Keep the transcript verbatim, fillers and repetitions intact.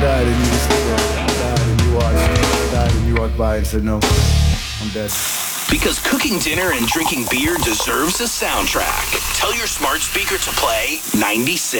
died and you just uh, died and you walked, died and you walked by and said, no, I'm dead. Because cooking dinner and drinking beer deserves a soundtrack. Tell your smart speaker to play ninety-six.